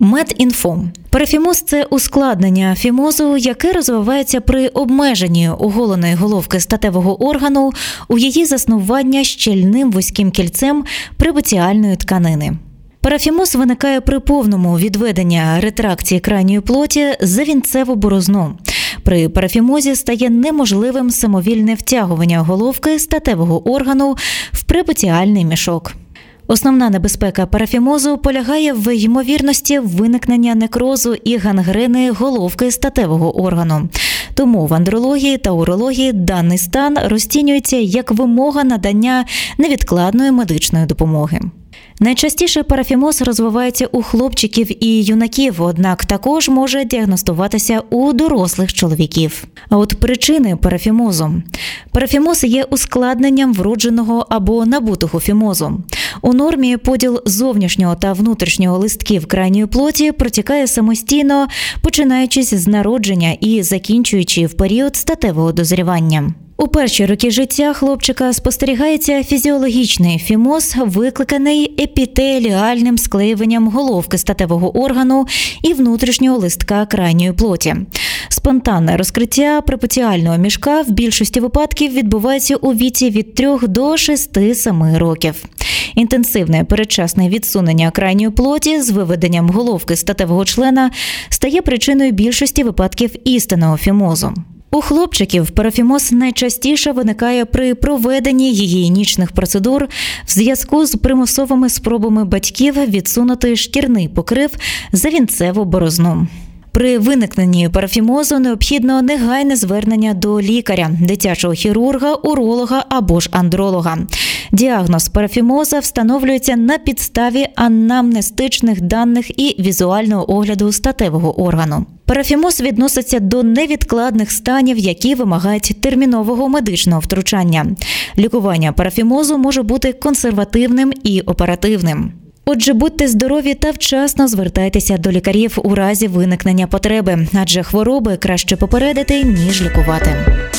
Медінфо. Парафімоз – це ускладнення фімозу, яке розвивається при обмеженні оголеної головки статевого органу у її заснування щільним вузьким кільцем пребутіальної тканини. Парафімоз виникає при повному відведенні ретракції крайньої плоті за вінцеву борозну. При парафімозі стає неможливим самовільне втягування головки статевого органу в пребутіальний мішок. Основна небезпека парафімозу полягає в ймовірності виникнення некрозу і гангрени головки статевого органу. Тому в андрології та урології даний стан розцінюється як вимога надання невідкладної медичної допомоги. Найчастіше парафімоз розвивається у хлопчиків і юнаків, однак також може діагностуватися у дорослих чоловіків. А от причини парафімозу. Парафімоз є ускладненням вродженого або набутого фімозу. У нормі поділ зовнішнього та внутрішнього листків крайньої плоті протікає самостійно, починаючись з народження і закінчуючи в період статевого дозрівання. У перші роки життя хлопчика спостерігається фізіологічний фімоз, викликаний епітеліальним склеюванням головки статевого органу і внутрішнього листка крайньої плоті. Спонтанне розкриття препутіального мішка в більшості випадків відбувається у віці від 3 до 6-7 років. Інтенсивне передчасне відсунення крайньої плоті з виведенням головки статевого члена стає причиною більшості випадків істинного фімозу. У хлопчиків парафімоз найчастіше виникає при проведенні гігієнічних процедур в зв'язку з примусовими спробами батьків відсунути шкірний покрив за вінцеву борозну. При виникненні парафімозу необхідно негайне звернення до лікаря, дитячого хірурга, уролога або ж андролога. Діагноз парафімоза встановлюється на підставі анамнестичних даних і візуального огляду статевого органу. Парафімоз відноситься до невідкладних станів, які вимагають термінового медичного втручання. Лікування парафімозу може бути консервативним і оперативним. Отже, будьте здорові та вчасно звертайтеся до лікарів у разі виникнення потреби, адже хвороби краще попередити, ніж лікувати.